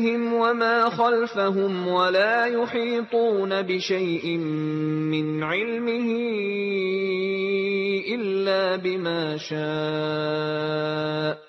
وما خلفهم ولا يحيطون بشيء من علمه إلا بما شاء